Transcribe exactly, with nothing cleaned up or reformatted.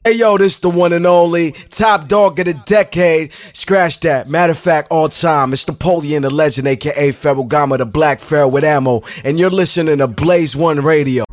Hey yo, this the one and only top dog of the decade. Scratch that. Matter of fact, all time. It's Napoleon the Legend, aka Ferragamo, the Black Pharaoh with ammo. And you're listening to Blaze One Radio.